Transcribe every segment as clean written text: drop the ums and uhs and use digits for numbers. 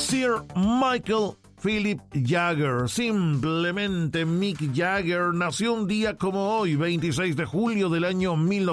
Sir Michael Philip Jagger, simplemente Mick Jagger, nació un día como hoy, 26 de julio del año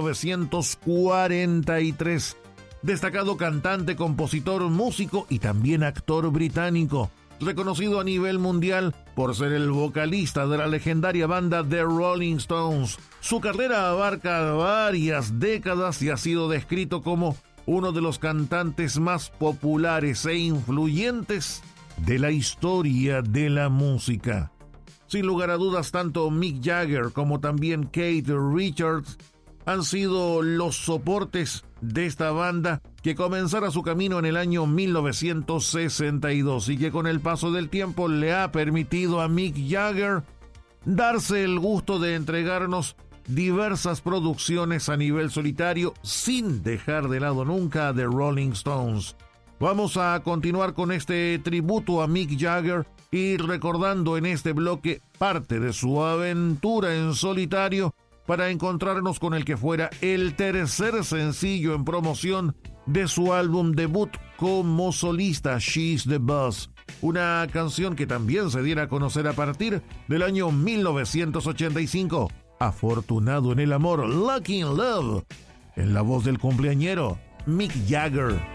1943. Destacado cantante, compositor, músico y también actor británico, reconocido a nivel mundial por ser el vocalista de la legendaria banda The Rolling Stones. Su carrera abarca varias décadas y ha sido descrito como uno de los cantantes más populares e influyentes de la historia de la música. Sin lugar a dudas, tanto Mick Jagger como también Keith Richards han sido los soportes de esta banda que comenzara su camino en el año 1962 y que con el paso del tiempo le ha permitido a Mick Jagger darse el gusto de entregarnos diversas producciones a nivel solitario sin dejar de lado nunca a The Rolling Stones. Vamos a continuar con este tributo a Mick Jagger y recordando en este bloque parte de su aventura en solitario para encontrarnos con el que fuera el tercer sencillo en promoción de su álbum debut como solista, She's the Boss, una canción que también se diera a conocer a partir del año 1985. Afortunado en el amor, Lucky in Love, en la voz del cumpleañero Mick Jagger.